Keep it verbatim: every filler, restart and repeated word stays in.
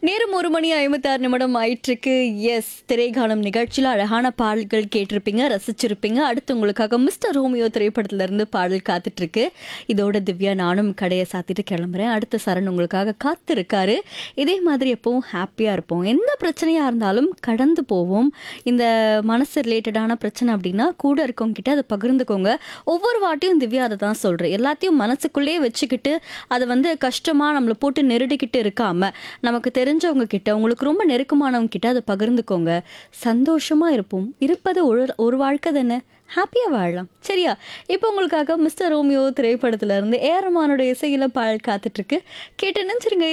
நேரம் ஒரு மணி ஐம்பத்தி ஆறு நிமிடம் ஆயிட்டிருக்கு. எஸ், திரைக்காலம் நிகழ்ச்சியில் அழகான பாடல்கள் கேட்டிருப்பீங்க, ரசிச்சிருப்பீங்க. அடுத்து உங்களுக்காக மிஸ்டர் ரோமியோ திரைப்படத்துல இருந்து பாடல் காத்துட்டு இருக்கு. இதோட திவ்யா நானும் கடையை சாத்திட்டு கிளம்புறேன். அடுத்த சரண் உங்களுக்காக காத்திருக்காரு. இதே மாதிரி எப்பவும் ஹாப்பியாக இருப்போம். எந்த பிரச்சனையாக இருந்தாலும் கடந்து போவோம். இந்த மனசு ரிலேட்டடான பிரச்சனை அப்படின்னா கூட இருக்கவங்க கிட்ட அதை பகிர்ந்துக்கோங்க. ஒவ்வொரு வாட்டியும் திவ்யா அதை தான் சொல்கிறேன். எல்லாத்தையும் மனசுக்குள்ளேயே வச்சுக்கிட்டு அதை வந்து கஷ்டமாக நம்மளை போட்டு நெருடிக்கிட்டு இருக்காம நமக்கு தெரிஞ்சவங்க கிட்ட, உங்களுக்கு ரொம்ப நெருக்கமானவங்க கிட்ட அதை பகிர்ந்துக்கோங்க. சந்தோஷமா இருப்போம். இருப்பது ஒரு ஒரு வாழ்க்கை தானே, ஹாப்பியா வாழலாம். சரியா? இப்போ உங்களுக்காக மிஸ்டர் ரோமியோ திரைப்படத்துல இருந்து ஏ ஆர் ரஹ்மானோட இசையில பாடல் காத்துட்டு இருக்கு. கேட்டு நினைச்சிருங்க.